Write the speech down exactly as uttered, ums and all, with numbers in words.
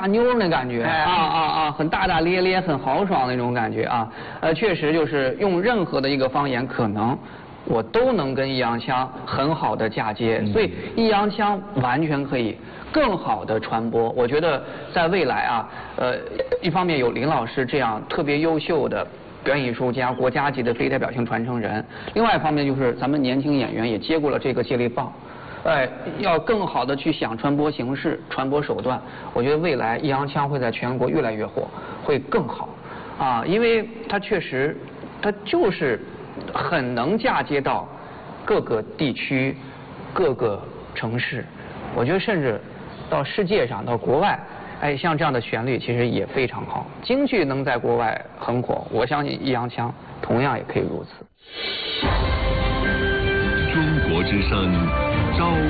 大妞那感觉啊啊啊，很大大咧咧，很豪爽那种感觉啊。呃，确实就是用任何的一个方言，可能我都能跟易烊千很好的嫁接，所以易烊千完全可以更好的传播。我觉得在未来啊，呃，一方面有林老师这样特别优秀的表演艺术家、国家级的非代表性传承人，另外一方面就是咱们年轻演员也接过了这个接力棒。哎，要更好的去想传播形式、传播手段。我觉得未来易烊千会在全国越来越火，会更好，啊，因为他确实，他就是很能嫁接到各个地区、各个城市。我觉得甚至到世界上、到国外，哎，像这样的旋律其实也非常好。京剧能在国外很火，我相信易烊千同样也可以如此。 中国之声，招